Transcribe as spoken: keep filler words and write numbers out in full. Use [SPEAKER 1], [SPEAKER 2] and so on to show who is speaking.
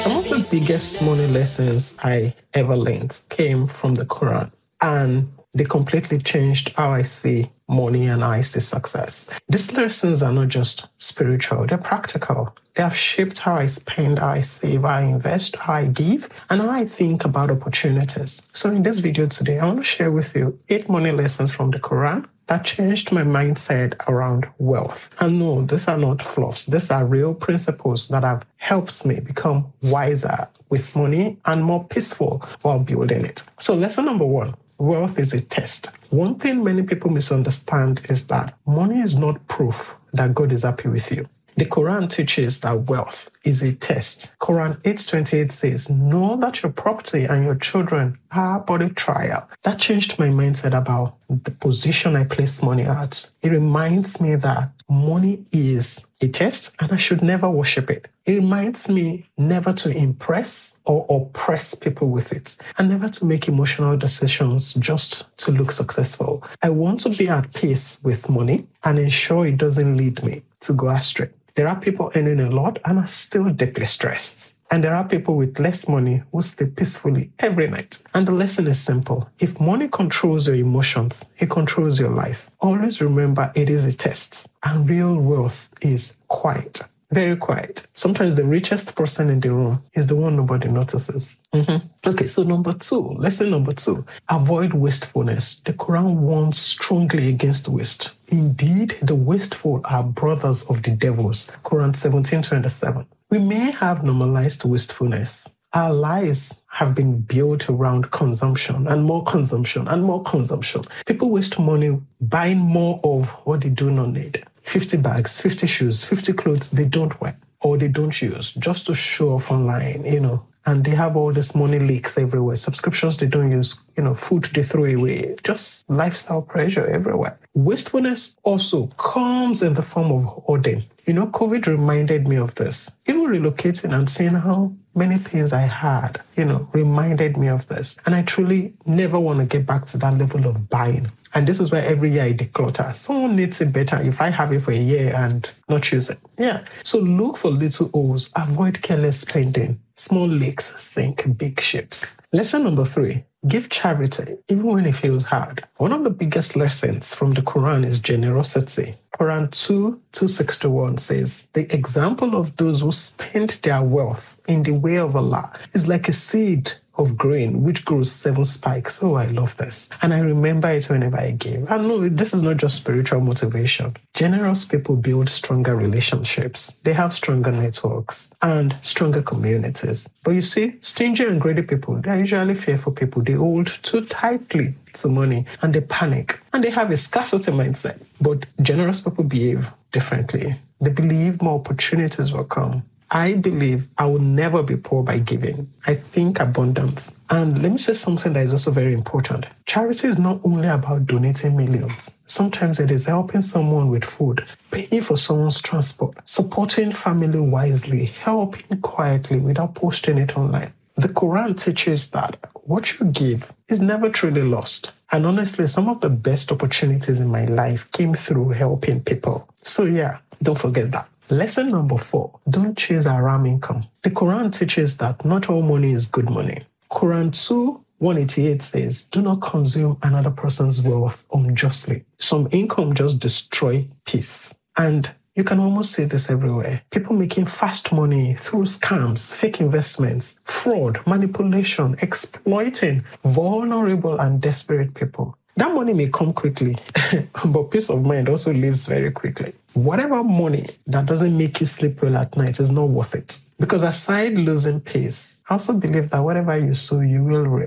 [SPEAKER 1] Some of the biggest money lessons I ever learned came from the Quran, and they completely changed how I see money and how I see success. These lessons are not just spiritual, they're practical. They have shaped how I spend, how I save, how I invest, how I give, and how I think about opportunities. So in this video today, I want to share with you eight money lessons from the Quran that changed my mindset around wealth. And no, these are not fluffs. These are real principles that have helped me become wiser with money and more peaceful while building it. So lesson number one, wealth is a test. One thing many people misunderstand is that money is not proof that God is happy with you. The Quran teaches that wealth is a test. Quran eight twenty-eight says, know that your property and your children are but a trial. That changed my mindset about the position I place money at. It reminds me that money is a test and I should never worship it. It reminds me never to impress or oppress people with it, and never to make emotional decisions just to look successful. I want to be at peace with money and ensure it doesn't lead me to go astray. There are people earning a lot and are still deeply stressed. And there are people with less money who sleep peacefully every night. And the lesson is simple. If money controls your emotions, it controls your life. Always remember it is a test. And real wealth is quiet. Very quiet. Sometimes the richest person in the room is the one nobody notices. Mm-hmm. Okay, so number two, lesson number two, avoid wastefulness. The Quran warns strongly against waste. Indeed, the wasteful are brothers of the devils. Quran seventeen twenty-seven. We may have normalized wastefulness. Our lives have been built around consumption and more consumption and more consumption. People waste money buying more of what they do not need. fifty bags, fifty shoes, fifty clothes they don't wear or they don't use just to show off online, you know. And they have all this money leaks everywhere, subscriptions they don't use, you know, food they throw away, just lifestyle pressure everywhere. Wastefulness also comes in the form of hoarding. You know, COVID reminded me of this. Even relocating and seeing how many things I had, you know, reminded me of this. And I truly never want to get back to that level of buying. And this is where every year I declutter. Someone needs it better if I have it for a year and not use it. Yeah. So look for little O's. Avoid careless spending. Small leaks sink big ships. Lesson number three. Give charity, even when it feels hard. One of the biggest lessons from the Quran is generosity. Quran two, two sixty-one says, the example of those who spend their wealth in the way of Allah is like a seed of grain which grows seven spikes. Oh, I love this. And I remember it whenever I give. And no, this is not just spiritual motivation. Generous people build stronger relationships. They have stronger networks and stronger communities. But you see, stingy and greedy people, they're usually fearful people. They hold too tightly to money and they panic and they have a scarcity mindset. But generous people behave differently. They believe more opportunities will come. I believe I will never be poor by giving. I think abundance. And let me say something that is also very important. Charity is not only about donating millions. Sometimes it is helping someone with food, paying for someone's transport, supporting family wisely, helping quietly without posting it online. The Quran teaches that what you give is never truly lost. And honestly, some of the best opportunities in my life came through helping people. So yeah, don't forget that. Lesson number four, don't chase haram income. The Quran teaches that not all money is good money. Quran two, one eighty-eight says, do not consume another person's wealth unjustly. Some income just destroy peace. And you can almost see this everywhere. People making fast money through scams, fake investments, fraud, manipulation, exploiting vulnerable and desperate people. That money may come quickly, but peace of mind also leaves very quickly. Whatever money that doesn't make you sleep well at night is not worth it. Because aside losing peace, I also believe that whatever you sow, you will reap.